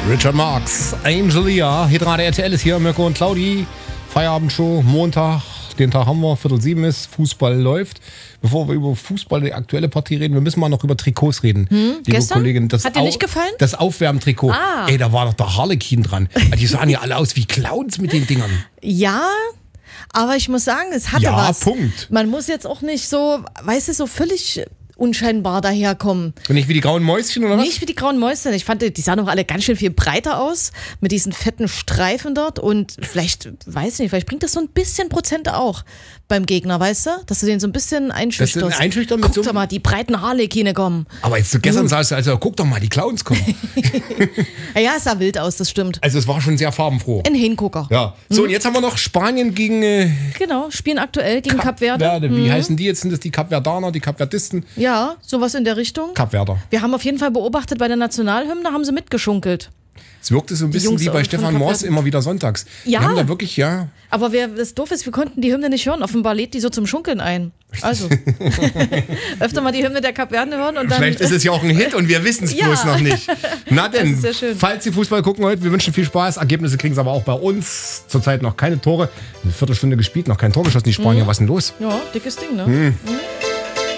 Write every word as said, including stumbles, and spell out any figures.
Richard Marx, Angelia, Hitrade R T L ist hier, Mirko und Claudi. Feierabendshow, Montag, den Tag haben wir, Viertel sieben ist, Fußball läuft. Bevor wir über Fußball, die aktuelle Partie reden, wir müssen mal noch über Trikots reden. Hm, liebe gestern? Kollegin, das Hat dir nicht gefallen? Das Aufwärmtrikot. Ah. Ey, da war doch der Harlekin dran. Die sahen ja alle aus wie Clowns mit den Dingern. Ja, aber ich muss sagen, es hatte Ja, was. Punkt. Man muss jetzt auch nicht so, weißt du, so völlig unscheinbar daherkommen. Und nicht wie die grauen Mäuschen oder was? Nicht wie die grauen Mäuschen. Ich fand, die sahen doch alle ganz schön viel breiter aus, mit diesen fetten Streifen dort. Und vielleicht, weiß nicht, vielleicht bringt das so ein bisschen Prozent auch beim Gegner, weißt du? Dass du den so ein bisschen einschüchterst. Dass du den einschüchtern mit Guck so doch mal, die breiten Harlekine kommen. Aber jetzt so gestern sagst du, also guck doch mal, die Clowns kommen. Ja, ja, es sah wild aus, das stimmt. Also es war schon sehr farbenfroh. Ein Hingucker. Ja. So, und jetzt haben wir noch Spanien gegen äh, Genau, spielen aktuell gegen Kap Verde. Verde. Wie heißen die jetzt? Sind das die Kapverdaner, die Kapverdisten? Ja, sowas in der Richtung. Kapverder. Wir haben auf jeden Fall beobachtet, bei der Nationalhymne haben sie mitgeschunkelt. Es wirkte so ein bisschen Jungs wie bei von Stefan Kap Mors Verde. immer wieder sonntags. Ja. Die haben da wirklich, ja. Aber wer, das doof ist, wir konnten die Hymne nicht hören. Offenbar lädt die so zum Schunkeln ein. Also, öfter mal die Hymne der Kapverden hören und dann... Vielleicht ist es ja auch ein Hit und wir wissen es Ja. bloß noch nicht. Na denn, Das ist sehr schön. falls Sie Fußball gucken heute, wir wünschen viel Spaß. Ergebnisse kriegen Sie aber auch bei uns. Zurzeit noch keine Tore. Eine Viertelstunde gespielt, noch kein Tor geschossen. Die Spanier, was ist denn los? Ja, dickes Ding, ne? Mhm.